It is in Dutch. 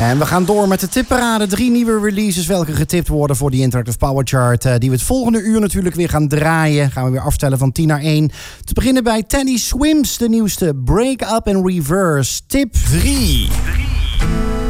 En we gaan door met de tipparade. 3 nieuwe releases welke getipt worden voor die Interactive Power Chart. Die we het volgende uur natuurlijk weer gaan draaien. Gaan we weer aftellen van 10 naar 1. Te beginnen bij Teddy Swims, de nieuwste Break Up in Reverse. Tip 3.